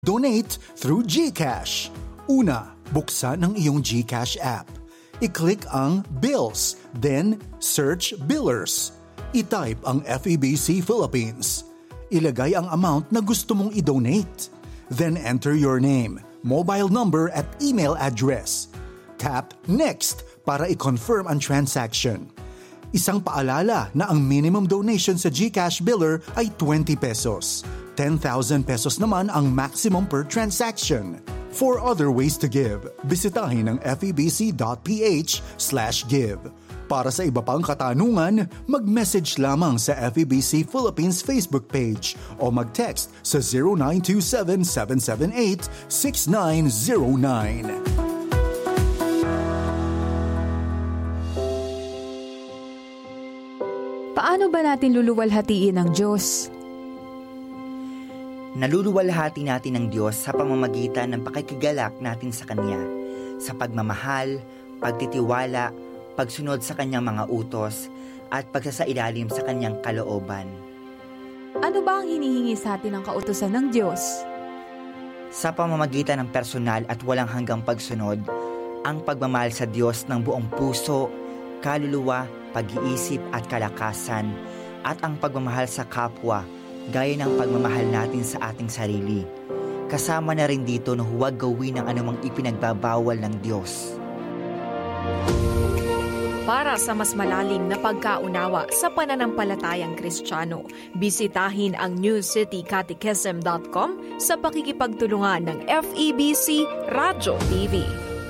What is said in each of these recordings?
Donate through GCash. Una, buksan ang iyong GCash app. I-click ang Bills, then search Billers. I-type ang FEBC Philippines. Ilagay ang amount na gusto mong i-donate. Then enter your name, mobile number at email address. Tap Next para i-confirm ang transaction. Isang paalala na ang minimum donation sa GCash Biller ay 20 pesos. 10,000 pesos naman ang maximum per transaction. For other ways to give, bisitahin ang febc.ph/give. Para sa iba pang katanungan, mag-message lamang sa FEBC Philippines Facebook page o mag-text sa 0927-778-6909. Paano ba natin luluwalhatiin ang Diyos? Naluluwalhati natin ng Diyos sa pamamagitan ng pakikigalak natin sa Kanya, sa pagmamahal, pagtitiwala, pagsunod sa Kanyang mga utos, at pagsasailalim sa Kanyang kalooban. Ano ba ang hinihingi sa atin ng kautusan ng Diyos? Sa pamamagitan ng personal at walang hanggang pagsunod, ang pagmamahal sa Diyos ng buong puso, kaluluwa, pag-iisip at kalakasan, at ang pagmamahal sa kapwa, gaya ng pagmamahal natin sa ating sarili. Kasama na rin dito na huwag gawin ang anumang ipinagbabawal ng Diyos. Para sa mas malalim na pagkaunawa sa pananampalatayang Kristiyano, bisitahin ang newcitycatechism.com sa pakikipagtulungan ng FEBC Radio TV.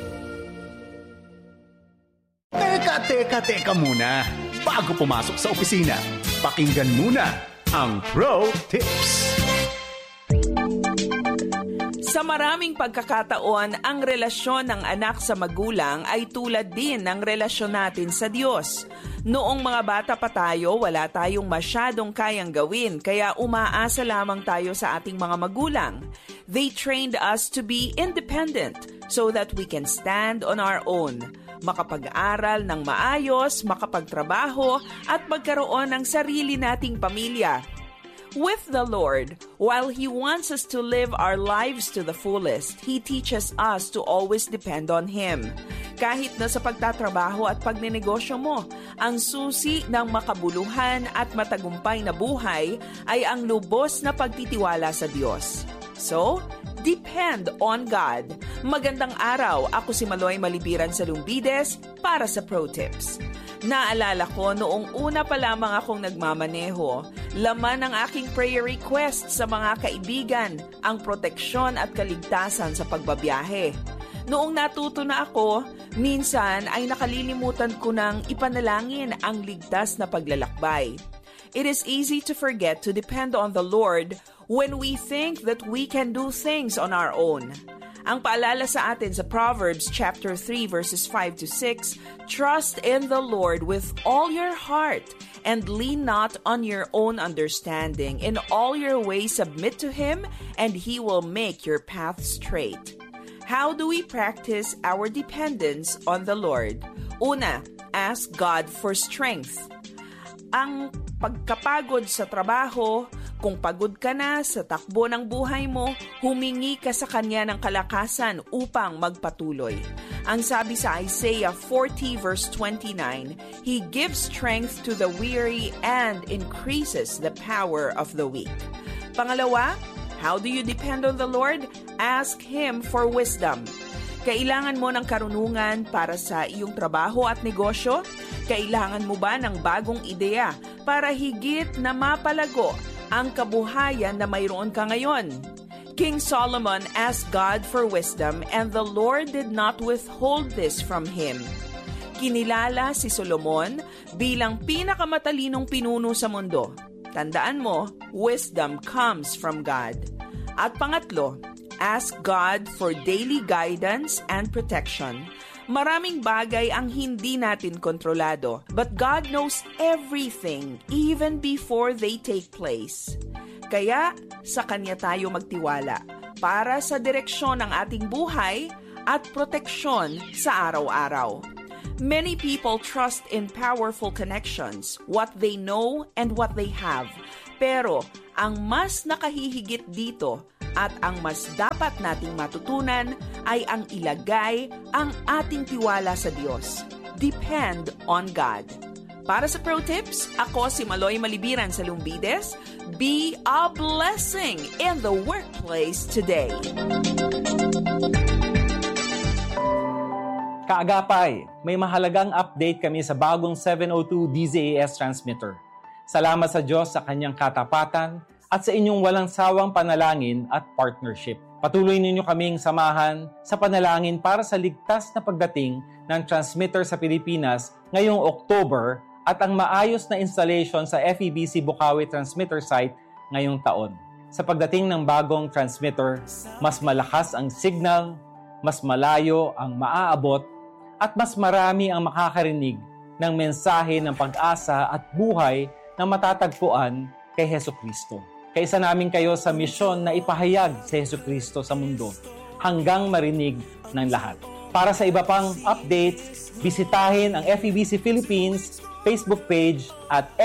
Teka muna. Bago pumasok sa opisina, pakinggan muna ang Pro Tips. Sa maraming pagkakataon, ang relasyon ng anak sa magulang ay tulad din ng relasyon natin sa Diyos. Noong mga bata pa tayo, wala tayong masyadong kayang gawin, kaya umaasa lamang tayo sa ating mga magulang. They trained us to be independent so that we can stand on our own, makapag-aral ng maayos, makapagtrabaho, at magkaroon ng sarili nating pamilya. With the Lord, while He wants us to live our lives to the fullest, He teaches us to always depend on Him. Kahit na sa pagtatrabaho at pagninegosyo mo, ang susi ng makabuluhan at matagumpay na buhay ay ang lubos na pagtitiwala sa Diyos. So, depend on God. Magandang araw, ako si Maloy Malibiran sa Lumbides para sa Pro Tips. Naalala ko noong una pa lamang akong nagmamaneho, laman ng aking prayer request sa mga kaibigan ang proteksyon at kaligtasan sa pagbabiyahe. Noong natuto na ako, minsan ay nakalilimutan ko nang ipanalangin ang ligtas na paglalakbay. It is easy to forget to depend on the Lord when we think that we can do things on our own. Ang paalala sa atin sa Proverbs chapter 3 verses 5 to 6, trust in the Lord with all your heart and lean not on your own understanding. In all your ways submit to Him and He will make your path straight. How do we practice our dependence on the Lord? Una, ask God for strength. Ang pagkapagod sa trabaho, kung pagod ka na sa takbo ng buhay mo, humingi ka sa Kanya ng kalakasan upang magpatuloy. Ang sabi sa Isaiah 40 verse 29, He gives strength to the weary and increases the power of the weak. Pangalawa, how do you depend on the Lord? Ask Him for wisdom. Kailangan mo ng karunungan para sa iyong trabaho at negosyo? Kailangan mo ba ng bagong ideya para higit na mapalago ang kabuhayan na mayroon ka ngayon? King Solomon asked God for wisdom and the Lord did not withhold this from him. Kinilala si Solomon bilang pinakamatalinong pinuno sa mundo. Tandaan mo, wisdom comes from God. At pangatlo, ask God for daily guidance and protection. Maraming bagay ang hindi natin kontrolado, but God knows everything even before they take place. Kaya sa Kanya tayo magtiwala para sa direksyon ng ating buhay at proteksyon sa araw-araw. Many people trust in powerful connections, what they know and what they have. Pero ang mas nakahihigit dito At ang mas dapat nating matutunan ay ang ilagay ang ating tiwala sa Diyos. Depend on God. Para sa Pro Tips, ako si Maloy Malibiran sa Lumbides. Be a blessing in the workplace today. Kaagapay, may mahalagang update kami sa bagong 702 DZAS transmitter. Salamat sa Diyos sa kanyang katapatan at sa inyong walang sawang panalangin at partnership. Patuloy ninyo kaming samahan sa panalangin para sa ligtas na pagdating ng transmitter sa Pilipinas ngayong October at ang maayos na installation sa FEBC Bukawi transmitter site ngayong taon. Sa pagdating ng bagong transmitter, mas malakas ang signal, mas malayo ang maaabot, at mas marami ang makakarinig ng mensahe ng pag-asa at buhay na matatagpuan kay Hesukristo. Kaisa namin kayo sa misyon na ipahayag si Hesukristo sa mundo hanggang marinig ng lahat. Para sa iba pang updates, bisitahin ang FEBC Philippines Facebook page at